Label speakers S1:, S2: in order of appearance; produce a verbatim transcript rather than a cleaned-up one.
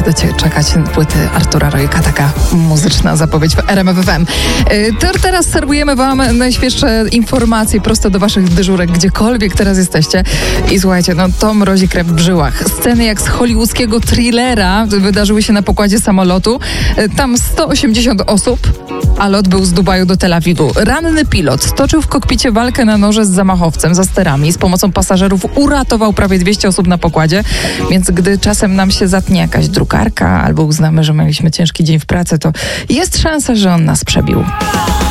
S1: będziecie czekać płyty Artura Rojka, taka muzyczna zapowiedź w R M F F M. To teraz serwujemy wam najświeższe informacje prosto do waszych dyżurek, gdziekolwiek teraz jesteście. I słuchajcie, no to mrozi krew w żyłach. Sceny jak z hollywoodzkiego thrillera wydarzyły się na pokładzie samolotu. Tam sto osiemdziesiąt osób, a lot był z Dubaju do Tel Awiwu. Ranny pilot toczył w kokpicie walkę na noże z zamachowcem za sterami. Z pomocą pasażerów uratował prawie dwieście osób na pokładzie, więc gdy czasem nam się zatnie jakaś drukarka albo uznamy, że mieliśmy ciężki dzień w pracy, to jest szansa, że on nas przebił.